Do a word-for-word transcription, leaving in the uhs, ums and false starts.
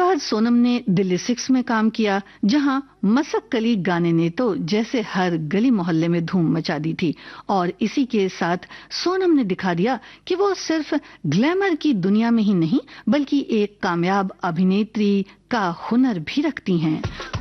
बाद सोनम ने दिल्ली सिक्स में काम किया, जहां मसक कली गाने ने तो जैसे हर गली मोहल्ले में धूम मचा दी थी। और इसी के साथ सोनम ने दिखा दिया कि वो सिर्फ ग्लैमर की दुनिया में ही नहीं बल्कि एक कामयाब अभिनेत्री का हुनर भी रखती हैं।